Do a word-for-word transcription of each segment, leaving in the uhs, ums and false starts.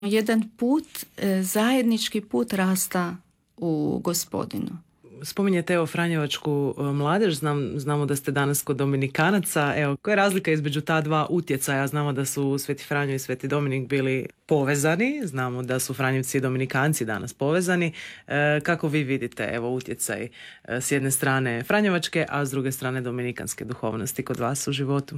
jedan put, zajednički put rasta u Gospodinu. Spominjete evo Franjevačku mladež, Znam, znamo da ste danas kod Dominikanaca. Evo, koja je razlika između ta dva utjecaja? Znamo da su Sveti Franjo i Sveti Dominik bili povezani, znamo da su Franjevci i Dominikanci danas povezani. E, kako vi vidite evo utjecaj e, s jedne strane Franjevačke, a s druge strane dominikanske duhovnosti kod vas u životu?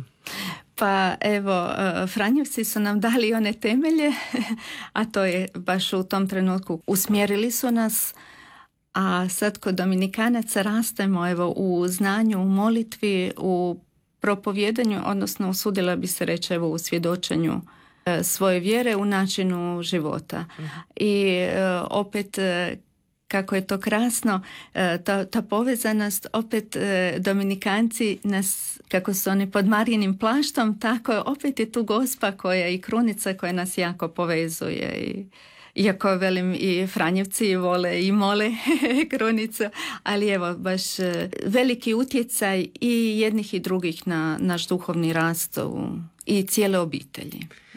Pa evo, Franjevci su nam dali one temelje, a to je baš u tom trenutku usmjerili su nas. A sad kod Dominikanaca rastemo evo, u znanju, u molitvi, u propovjedanju, odnosno usudila bi se reći evo, u svjedočenju e, svoje vjere, u načinu života. Uh-huh. I e, opet, e, kako je to krasno, e, ta, ta povezanost, opet e, Dominikanci nas, kako su oni pod Marijinim plaštom, tako je, opet je tu Gospa koja i krunica koja nas jako povezuje i iako velim i Franjevci vole i mole krunicu, ali evo baš veliki utjecaj i jednih i drugih na naš duhovni rast i cijele obitelji.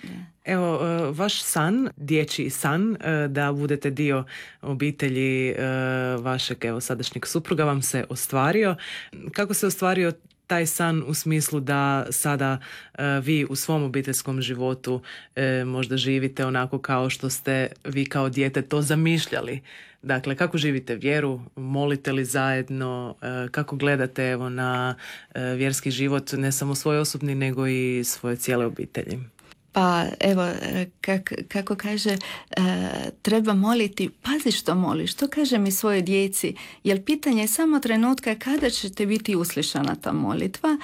Evo, vaš san, dječji san, da budete dio obitelji vašeg evo, sadašnjeg supruga vam se ostvario. Kako se ostvario taj san u smislu da sada uh, vi u svom obiteljskom životu uh, možda živite onako kao što ste vi kao dijete to zamišljali? Dakle, kako živite vjeru, molite li zajedno, uh, kako gledate evo na uh, vjerski život, ne samo svoj osobni nego i svoje cijele obitelji? Pa evo, kak, kako kaže, e, treba moliti, pazi što moliš, to kažem i svojoj djeci, jer pitanje je samo trenutka kada ćete biti uslišana ta molitva,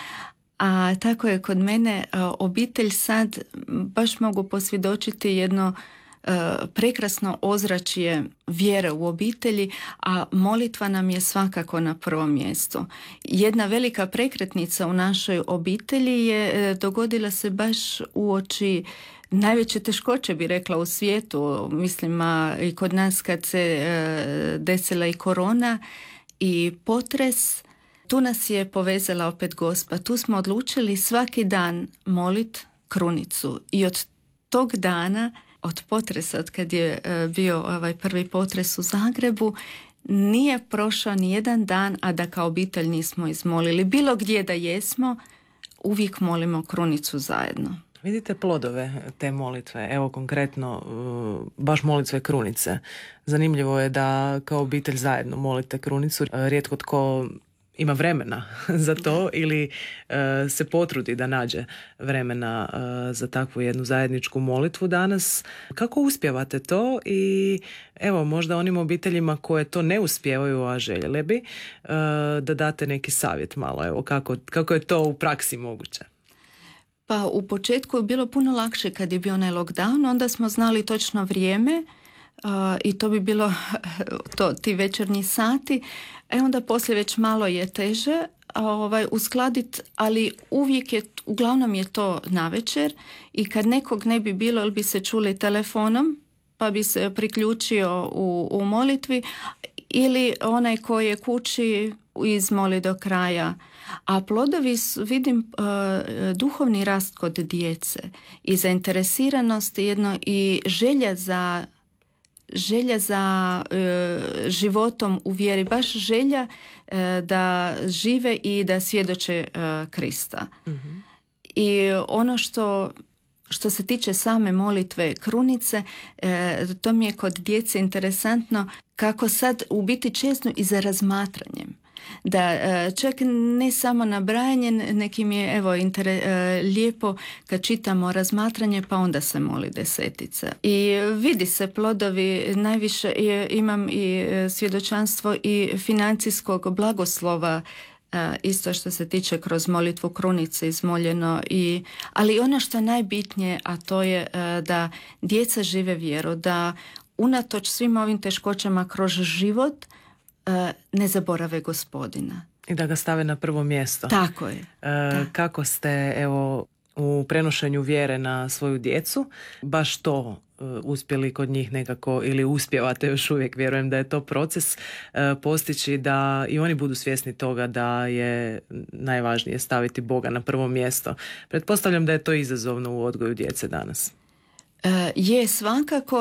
a tako je kod mene obitelj sad, baš mogu posvjedočiti jedno prekrasno ozračje vjere u obitelji, a molitva nam je svakako na prvom mjestu. Jedna velika prekretnica u našoj obitelji je dogodila se baš uoči najveće teškoće, bi rekla, u svijetu. Mislim, a i kod nas kad se desila i korona i potres, tu nas je povezala opet Gospa. Tu smo odlučili svaki dan molit krunicu i od tog dana, od potresa, od kad je bio ovaj prvi potres u Zagrebu, nije prošao ni jedan dan, a da kao obitelj nismo izmolili. Bilo gdje da jesmo, uvijek molimo krunicu zajedno. Vidite plodove te molitve, evo konkretno baš molitve krunice. Zanimljivo je da kao obitelj zajedno molite krunicu. Rijetko tko ima vremena za to ili uh, se potrudi da nađe vremena uh, za takvu jednu zajedničku molitvu danas. Kako uspijevate to i evo možda onim obiteljima koje to ne uspijevaju, a željele bi, uh, da date neki savjet malo, evo kako, kako je to u praksi moguće? Pa u početku je bilo puno lakše kad je bio onaj lockdown, onda smo znali točno vrijeme. Uh, i to bi bilo to, ti večernji sati, e onda poslije već malo je teže ovaj, uskladiti, ali uvijek je, uglavnom je to navečer i kad nekog ne bi bilo, ili bi se čuli telefonom pa bi se priključio u, u molitvi, ili onaj koji je kući izmoli do kraja. A plodovi, vidim, uh, duhovni rast kod djece i zainteresiranost jedno i želja za želja za e, životom u vjeri, baš želja e, da žive i da svjedoče e, Krista. Mm-hmm. I ono što, što se tiče same molitve krunice, e, to mi je kod djece interesantno kako sad u biti često i za razmatranjem. Da čak ne samo nabrajanje, nekim je evo inter, lijepo kad čitamo razmatranje pa onda se moli desetica. I vidi se plodovi, najviše imam i svjedočanstvo i financijskog blagoslova, isto što se tiče kroz molitvu krunice izmoljeno. I, ali ono što je najbitnije, a to je da djeca žive vjeru, da unatoč svim ovim teškoćama kroz život ne zaborave Gospodina. I da ga stave na prvo mjesto. Tako je. E, da. Kako ste evo u prenošenju vjere na svoju djecu baš to e, uspjeli kod njih nekako ili uspijevate još uvijek, vjerujem da je to proces, e, postići da i oni budu svjesni toga da je najvažnije staviti Boga na prvo mjesto. Pretpostavljam da je to izazovno u odgoju djece danas. Je svakako.